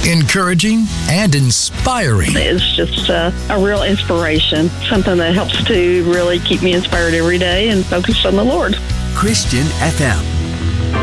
encouraging, and inspiring. It's just a real inspiration, something that helps to really keep me inspired every day and focused on the Lord. Christian FM.